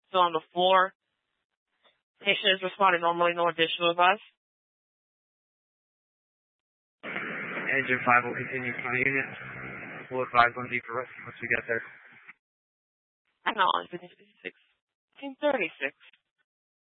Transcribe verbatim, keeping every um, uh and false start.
still on the floor. Patient is responding normally, no additional advice. Engine five will continue front of unit. We'll advise on deeper rescue once we get there. Hang on, fifty-six, fifteen thirty-six.